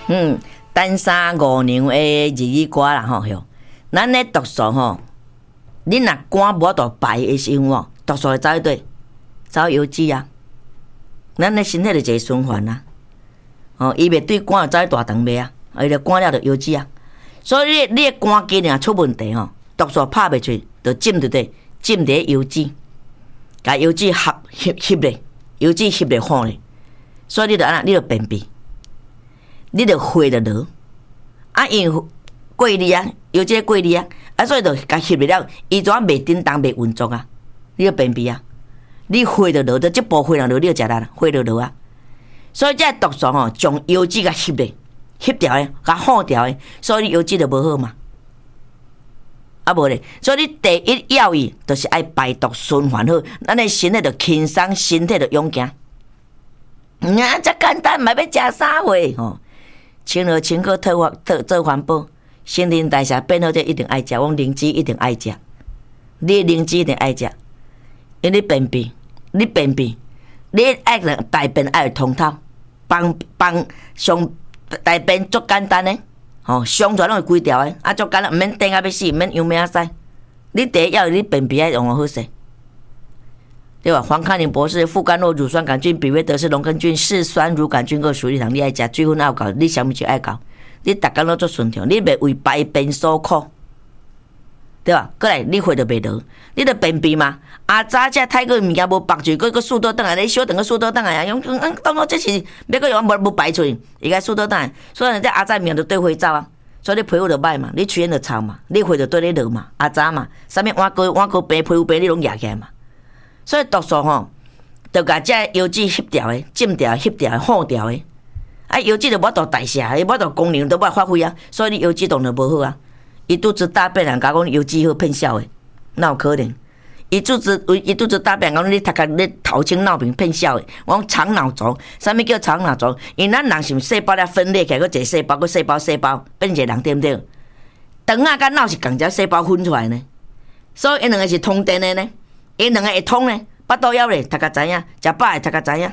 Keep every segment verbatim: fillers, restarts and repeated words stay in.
嗯，单三五娘的日语歌啦吼，哟，咱咧读书吼，你若赶无法度排的时候吼，读书会走去对，走邮寄啊。咱咧身体就一个循环啊。哦，伊袂对赶走去大肠卖啊，伊就赶了就邮寄啊。所以你你的赶机若出问题吼，读书拍袂出，就浸伫对，浸伫邮寄，甲邮寄合翕翕咧，邮寄翕咧好咧，所以你就安那，你就便秘，你就血就落，啊因为过滤啊，邮寄过滤啊，啊所以就甲翕咧了，伊怎袂叮当袂运作啊，你就便秘啊，你血就落，就即部血就落，你就食力啦，血就落啊。所以这毒素吼，将油脂甲翕咧，翕掉诶，甲好掉诶，所以油脂就无好嘛。啊无咧，所以你第一要义就是爱排毒循环好，咱诶身体就轻松，身体就勇行。啊，遮简单，嘛要食啥货吼？清热清热，特特做环保，新陈代谢变好，这一定爱食。我灵芝一定爱食，你灵芝一定爱食，因为你便秘，你便秘，你爱大便爱通透。帮帮上大便足简单诶，吼、哦，上全拢会规条诶，啊足简单，毋免等啊要死，毋免用命啊使。你第一要你便秘爱用好势，对吧？黄康宁博士副甘诺乳酸杆菌、比约德氏龙根菌、嗜酸乳杆菌个属于糖，你爱食水分爱够，你啥物就爱够，你逐工都做顺畅，你袂为排便所苦，对吧？过来你血就袂落，你著便秘嘛。啊，早只太过物件无绑住，佮佮速倒转来，你小长个速倒转来啊！用嗯，当我这是要佮用无无排出，伊个速倒转来，所以这阿早命就对血走啊，所以你皮肤就歹嘛，你出现就臭嘛，你血就对你落嘛，阿早嘛，啥物碗糕碗糕病皮肤病你拢压起来嘛，所以毒素吼，就甲这油脂翕掉诶，浸掉、翕掉、好掉诶，啊油脂就无法度代谢，伊无法度功能都无法发挥啊，所以你油脂动就无好啊，伊肚子大便人甲讲油脂好骗笑诶，哪有可能？伊肚子，伊肚子大便，讲你头壳你头前脑皮骗笑的。我讲肠脑轴，啥物叫肠脑轴？因咱人是细胞了分裂起来，佫一个细胞，佫细胞细胞变一个人，对不对？肠啊甲脑是共只细胞分出来呢，所以因两个是通电的呢。因两个会通呢，巴肚枵咧，头壳知影；食饱诶，头壳知影。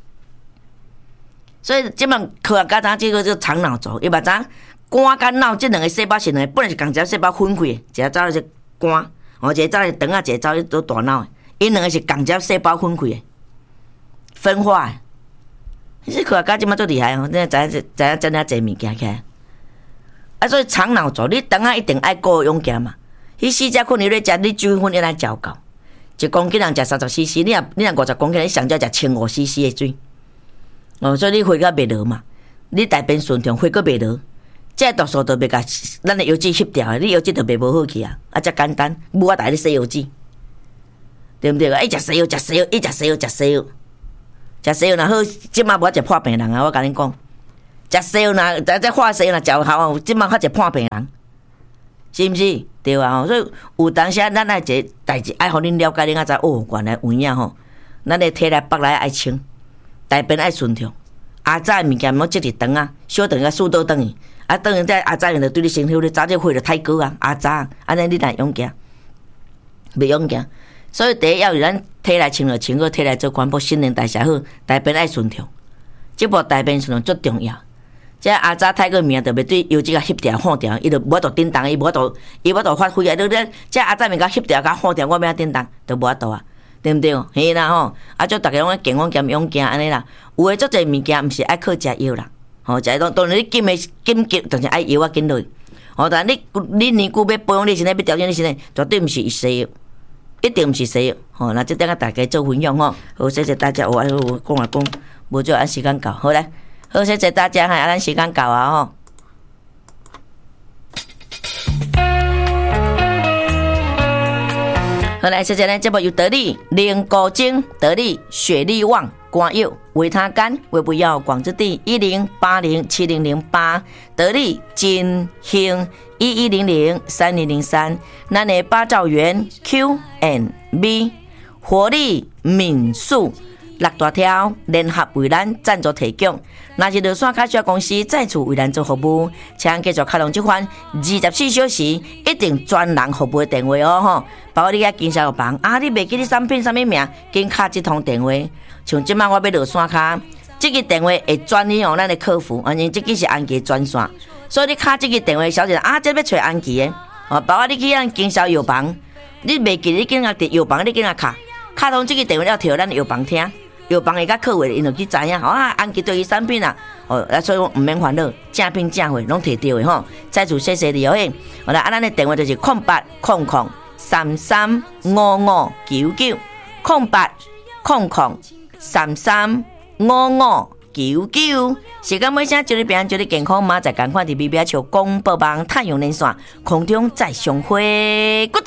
所以即摆科学家知影这个叫肠脑轴，伊嘛知影肝甲脑这两个细胞是两个本来是共只细胞分开的，一个走是肝。哦，一个走是肠啊，一个走做大脑诶，因两个是共只细胞分开诶，分化诶。你科学家即摆足厉害哦，你知影知影真啊侪物件起来。啊，所以肠脑轴，你肠啊一定爱顾用行嘛。迄四只困你咧食，你水分要来照够。一公斤人食三十 C C， 你若你若五十公斤，你上少食千五 C C 诶水。哦，所以你血甲袂落嘛，你大便顺畅，血阁袂落。这毒素就袂甲咱的油脂翕掉，你油脂就袂无好去啊！啊，遮简单，无法度你洗油脂，对毋对啊？一食西药，食西药，一食西药，食西药，食西药若好，即马无一破病人啊！我甲恁讲，食西药若再再化西药若食好，即马较一破病人，是毋是？对啊！所以有当时咱爱一个代志，爱互恁了解，恁才知哦，原来有影吼，咱的体内腹内爱清，大便爱顺畅，阿早的物件莫积伫肠啊，小肠甲速倒转去。啊，当然，在阿早人就对你身体，你早就血就太高啊！阿早，安尼你来勇行，袂勇行。所以第一要有咱体内清热清热，体内做环保，新陈代谢好，大便爱顺畅。这部大便顺畅最重要。这阿早太过命，就袂对油脂甲翕掉、放掉，伊就无法度叮当，伊无法度，伊无法度发挥啊！对不对？这阿早物甲翕掉、甲放掉，我要叮当，就无法度啊，对毋对？嘿啦吼，啊，做逐个拢健康兼勇行安尼啦。有诶，足侪物件毋是爱靠食药啦。吼，食当当然你紧诶紧急，当然爱药啊紧落去。吼，但你你年久要保养你身体，要调整你身体，绝对毋是西药，一定毋是西药。吼，那即点甲大家做分享吼，好谢谢大家。我我讲来讲，无就按时间到，好嘞，好谢谢大家，哈，按时间到啊吼。好来，谢谢咱节目由得力灵骨精、得力血力旺。肝药维他肝为不要广之地一零八零七零零八得力金兴一一零零三零零三咱的八兆元 Q and B 活力敏素六大条联合为咱赞助提供。若是落线卡小公司再次为咱做服务，请继续开通这款二十四小时一定专人服务的电话哦吼。包括你遐经销房啊，你袂记你产品啥物名，紧卡这通电话。像即摆我要落线卡， 这个电话会转去哦咱的客服，反正这个是安琪专线，所以你卡这个电话小姐啊，这要找安琪的，哦，包括你去咱经销药房，你袂记你紧啊伫药房你紧啊卡，卡通这个电话了摕咱药房听。药房会甲客户因就去知影，吼啊，安琪对于产品啊，哦，所以讲毋免烦恼，正品正货拢摕到的吼。再次谢谢你哦，嘿，好啦，啊，咱的电话就是空八空空三三五五九九，空八空空三三五五九九。时间尾声，祝你平安，祝你健康，明仔载赶快伫 B B 笑广播网太阳连线空中再相会。